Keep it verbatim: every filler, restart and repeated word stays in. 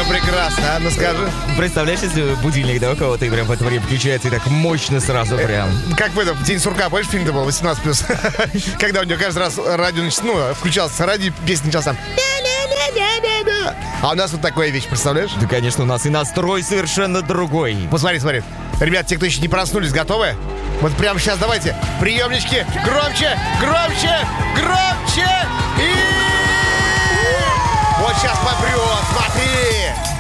Ну, прекрасно, а? Ну, скажи. Представляешь, если будильник, да, у кого-то и прям в это время включается и так мощно сразу прям. Как в этом, День сурка, помнишь, фильм-то был, восемнадцать плюс? Когда у него каждый раз радио, ну, включался радио, песня началась там. А у нас вот такая вещь, представляешь? Да, конечно, у нас и настрой совершенно другой. Вот смотри, смотри. Ребят, те, кто еще не проснулись, готовы? Вот прямо сейчас давайте. Приемнички. Громче, громче, громче. И... Вот сейчас попрет, смотри.